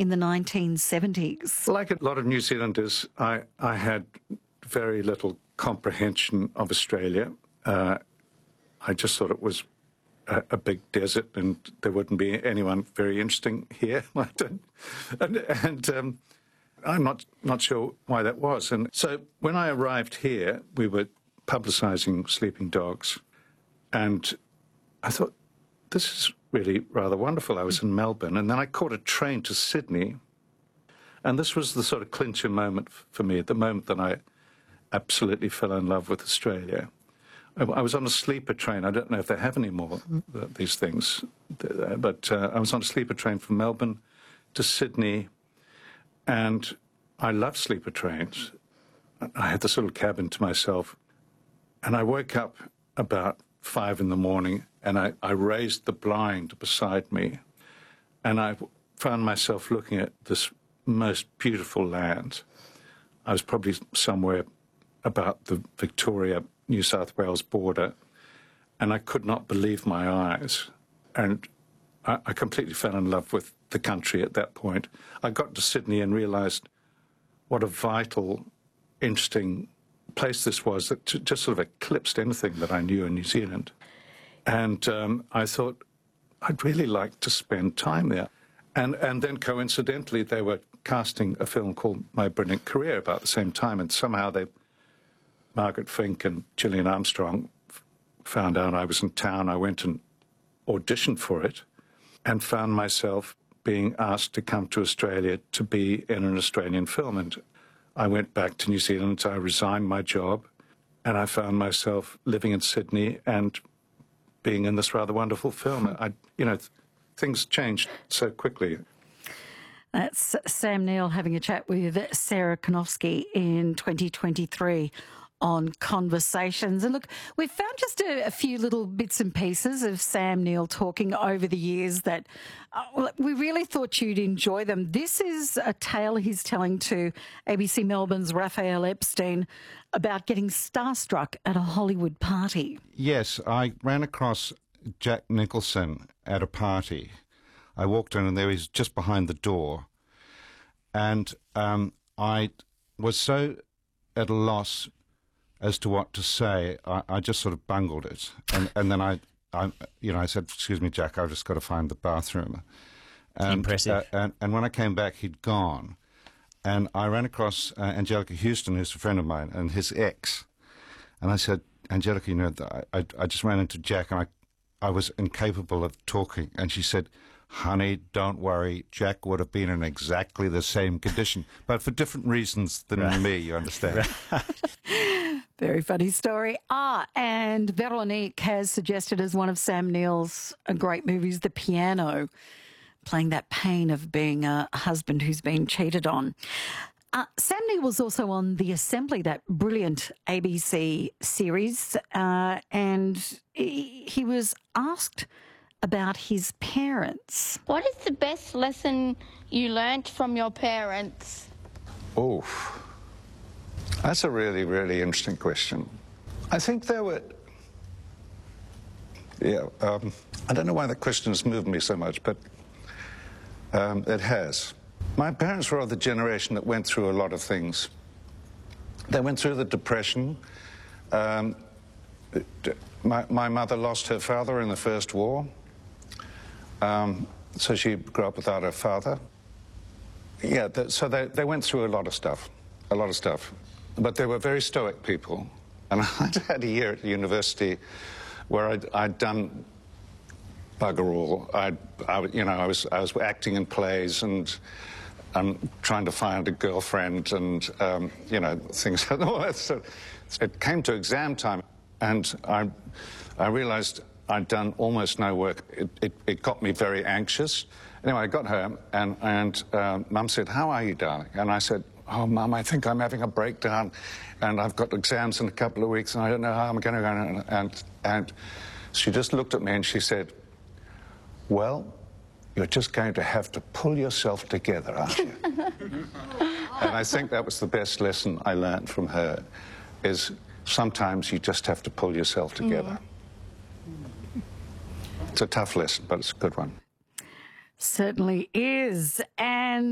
in the 1970s. Like a lot of New Zealanders, I had very little comprehension of Australia. I just thought it was a big desert and there wouldn't be anyone very interesting here. And I'm not sure why that was. And so when I arrived here, we were publicising Sleeping Dogs, and I thought, this is really rather wonderful. I was in Melbourne, and then I caught a train to Sydney, and this was the sort of clincher moment for me, the moment that I absolutely fell in love with Australia. I was on a sleeper train. I don't know if they have any more, these things, but I was on a sleeper train from Melbourne to Sydney, and I love sleeper trains. I had this little cabin to myself, and I woke up about 5 in the morning, and I raised the blind beside me, and I found myself looking at this most beautiful land. I was probably somewhere about the Victoria, New South Wales border, and I could not believe my eyes. And I completely fell in love with the country at that point. I got to Sydney and realised what a vital, interesting place this was that just sort of eclipsed anything that I knew in New Zealand. And I thought, I'd really like to spend time there. And then coincidentally, they were casting a film called My Brilliant Career about the same time, and somehow Margaret Fink and Gillian Armstrong found out I was in town. I went and auditioned for it and found myself being asked to come to Australia to be in an Australian film. And I went back to New Zealand, I resigned my job, and I found myself living in Sydney and being in this rather wonderful film. Things changed so quickly. That's Sam Neill having a chat with Sarah Konofsky in 2023 on Conversations. And look, we've found just a few little bits and pieces of Sam Neill talking over the years that we really thought you'd enjoy them. This is a tale he's telling to ABC Melbourne's Raphael Epstein about getting starstruck at a Hollywood party. Yes, I ran across Jack Nicholson at a party. I walked in and there he was just behind the door. And I was so at a loss as to what to say, I just sort of bungled it. And then I said, "Excuse me, Jack, I've just got to find the bathroom." And, impressive. And when I came back, he'd gone. And I ran across Angelica Houston, who's a friend of mine, and his ex. And I said, "Angelica, I just ran into Jack, and I was incapable of talking." And she said, "Honey, don't worry. Jack would have been in exactly the same condition, but for different reasons than me, you understand." Very funny story. And Veronique has suggested as one of Sam Neill's great movies, The Piano, playing that pain of being a husband who's been cheated on. Sam Neill was also on The Assembly, that brilliant ABC series, and he was asked about his parents. What is the best lesson you learnt from your parents? Oh, that's a really, really interesting question. I think there were... I don't know why that question has moved me so much, but it has. My parents were of the generation that went through a lot of things. They went through the Depression. My mother lost her father in the First War. So she grew up without her father. Yeah, so they went through a lot of stuff. But they were very stoic people. And I'd had a year at the university where I'd done bugger all. I was acting in plays and trying to find a girlfriend and, things like that. So it came to exam time, and I realised I'd done almost no work. It got me very anxious. Anyway, I got home, and Mum said, "How are you, darling?" And I said, "Oh, Mum, I think I'm having a breakdown, and I've got exams in a couple of weeks, and I don't know how I'm going to go." And she just looked at me and she said, "Well, you're just going to have to pull yourself together, aren't you?" And I think that was the best lesson I learned from her, is sometimes you just have to pull yourself together. It's a tough lesson, but it's a good one. Certainly is. And